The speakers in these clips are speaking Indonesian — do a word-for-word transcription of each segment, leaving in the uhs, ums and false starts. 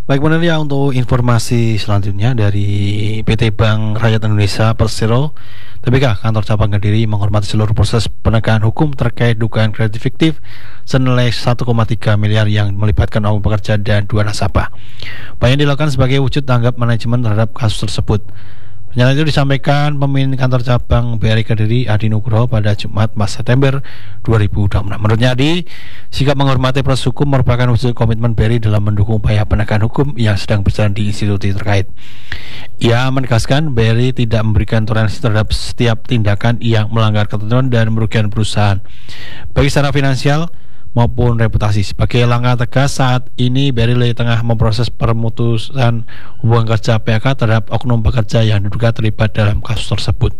Baik pendengar, untuk informasi selanjutnya dari P T Bank Rakyat Indonesia Persero, T B K Kantor Cabang Kediri menghormati seluruh proses penegakan hukum terkait dugaan kredit fiktif senilai satu koma tiga miliar yang melibatkan oknum pekerja dan dua nasabah. Upaya yang dilakukan sebagai wujud tanggap manajemen terhadap kasus tersebut. Pernyataan itu disampaikan pemimpin kantor cabang B R I Kediri Adi Nugroho pada Jumat empat September dua ribu dua puluh enam. Menurutnya Adi, sikap menghormati proses hukum merupakan wujud komitmen B R I dalam mendukung upaya penegakan hukum yang sedang berjalan di institusi terkait. Ia menegaskan B R I tidak memberikan toleransi terhadap setiap tindakan yang melanggar ketentuan dan merugikan perusahaan, baik secara finansial maupun reputasi. Sebagai langkah tegas, saat ini B R I tengah memproses pemutusan hubungan kerja P H K terhadap oknum pekerja yang diduga terlibat dalam kasus tersebut.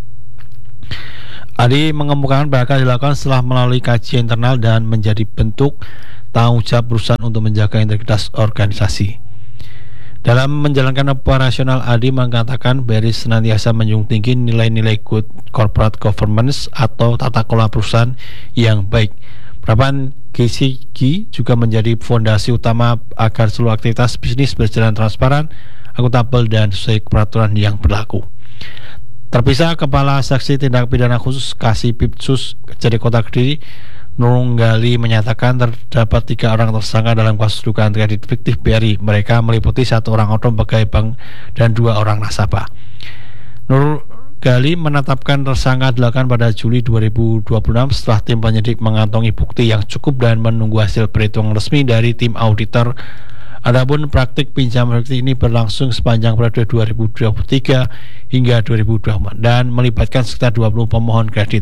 Adi mengemukakan P H K dilakukan setelah melalui kajian internal dan menjadi bentuk tanggung jawab perusahaan untuk menjaga integritas organisasi. Dalam menjalankan operasional, Adi mengatakan B R I senantiasa menjunjung tinggi nilai-nilai good corporate governance atau tata kelola perusahaan yang baik. Penerapan G C G juga menjadi fondasi utama agar seluruh aktivitas bisnis berjalan transparan, akuntabel, dan sesuai peraturan yang berlaku. Terpisah, Kepala Seksi Tindak Pidana Khusus Kasipipsus Kejari Kota Kediri, Nurunggali, menyatakan terdapat tiga orang tersangka dalam kasus dugaan kredit fiktif B R I. Mereka meliputi satu orang oknum pegawai bank dan dua orang nasabah. Nur Gali menetapkan tersangka dilakukan pada Juli dua ribu dua puluh enam setelah tim penyidik mengantongi bukti yang cukup dan menunggu hasil perhitungan resmi dari tim auditor. Adapun praktik pinjam fiktif ini berlangsung sepanjang periode dua ribu dua puluh tiga hingga dua ribu dua puluh empat dan melibatkan sekitar dua puluh pemohon kredit.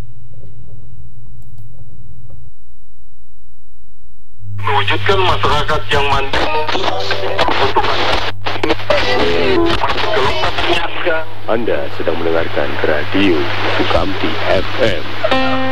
Mewujudkan masyarakat yang mandiri untuk Anda sedang mendengarkan radio Sukamti F M.